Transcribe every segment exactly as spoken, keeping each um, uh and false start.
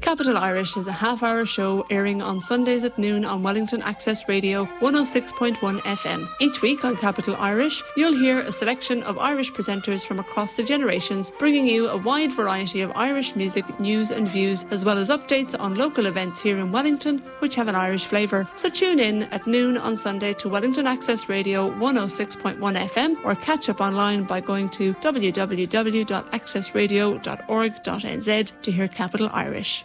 Capital Irish is a half-hour show airing on Sundays at noon on Wellington Access Radio one oh six point one F M. Each week on Capital Irish, you'll hear a selection of Irish presenters from across the generations, bringing you a wide variety of Irish music, news and views, as well as updates on local events here in Wellington, which have an Irish flavour. So tune in at noon on Sunday to Wellington Access Radio one oh six point one F M, or catch up online by going to w w w dot access radio dot org dot n z to hear Capital Irish.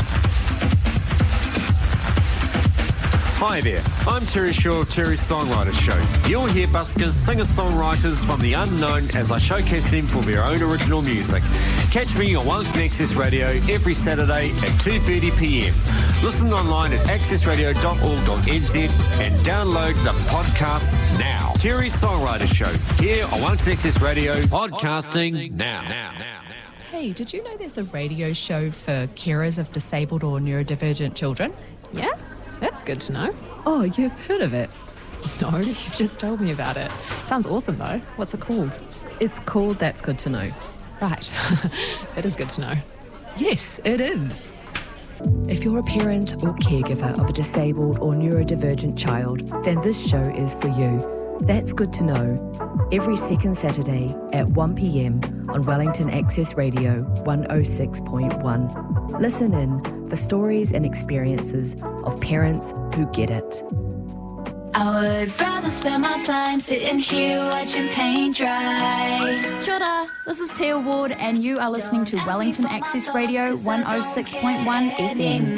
Hi there, I'm Terry Shaw of Terry's Songwriters Show. You'll hear buskers, singer-songwriters from the unknown as I showcase them for their own original music. Catch me on Wellington Access Radio every Saturday at two thirty p m. Listen online at access radio dot org dot n z and download the podcast now. Terry's Songwriters Show, here on Wellington Access Radio, podcasting now. now, now. Hey, did you know there's a radio show for carers of disabled or neurodivergent children? Yeah? That's good to know. Oh, you've heard of it? No, you've just told me about it. Sounds awesome though. What's it called? It's called That's Good to Know. Right. It is good to know. Yes, it is. If you're a parent or caregiver of a disabled or neurodivergent child, then this show is for you. That's Good to Know, every second Saturday at one p m on Wellington Access Radio one oh six point one. Listen in for stories and experiences of parents who get it. I would rather spend my time sitting here watching paint dry. Kia ora, this is Tia Ward and you are listening to Wellington Access Radio one oh six point one F M.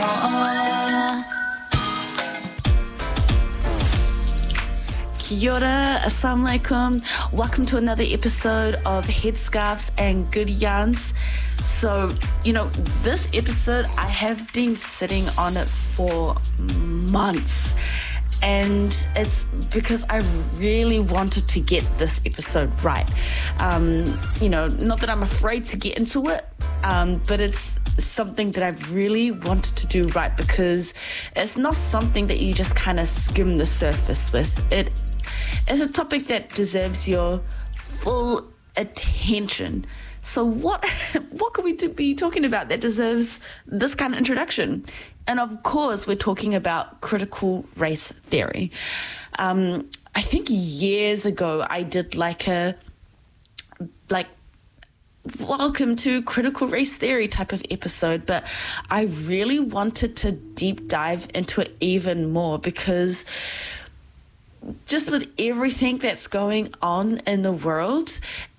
Kia ora, assalamu alaikum. Welcome to another episode of Headscarves and Good Yarns. So, you know, this episode, I have been sitting on it for months. And it's because I really wanted to get this episode right. Um, you know, not that I'm afraid to get into it, um, but it's something that I've really wanted to do right, because it's not something that you just kind of skim the surface with. It is a topic that deserves your full attention. So what what could we do, be talking about that deserves this kind of introduction? And of course, we're talking about critical race theory. Um, I think years ago, I did like a, like, welcome to critical race theory type of episode, but I really wanted to deep dive into it even more, because just with everything that's going on in the world,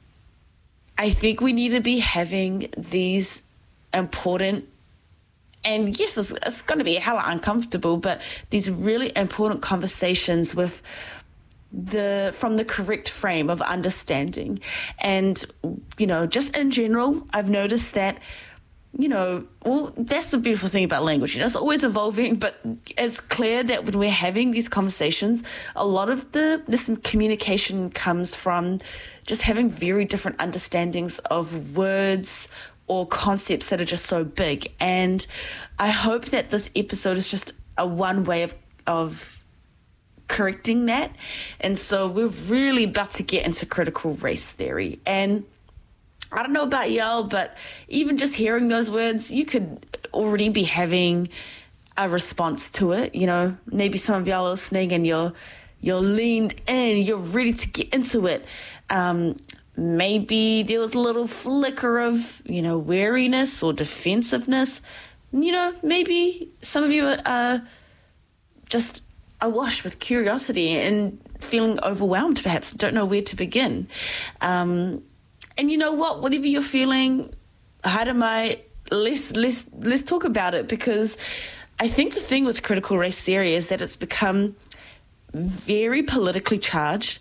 I think we need to be having these important, and yes, it's, it's going to be hella uncomfortable, but these really important conversations with the from the correct frame of understanding. And, you know, just in general, I've noticed that, you know, well, that's the beautiful thing about language. You know, it's always evolving, but it's clear that when we're having these conversations, a lot of the this communication comes from just having very different understandings of words or concepts that are just so big. And I hope that this episode is just a one way of of correcting that. And so we're really about to get into critical race theory. And I don't know about y'all, but even just hearing those words, you could already be having a response to it. You know, maybe some of y'all are listening and you're you're leaned in, you're ready to get into it. Um, maybe there was a little flicker of, you know, wariness or defensiveness. You know, maybe some of you are just awash with curiosity and feeling overwhelmed, perhaps, don't know where to begin. Um, and you know what? Whatever you're feeling, Haramai, let's, let's, let's talk about it, because I think the thing with critical race theory is that it's become very politically charged,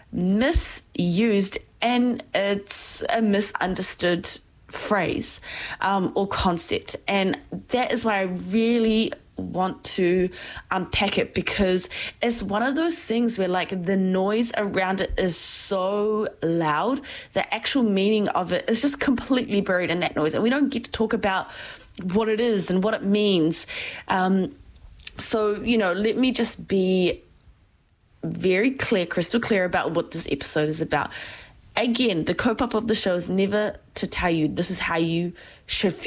misused, and it's a misunderstood phrase um, or concept. And that is why I really want to unpack it, because it's one of those things where, like, the noise around it is so loud, the actual meaning of it is just completely buried in that noise, and we don't get to talk about what it is and what it means. Um, so, you know, let me just be very clear, crystal clear about what this episode is about. Again, the cope-up of the show is never to tell you this is how you should feel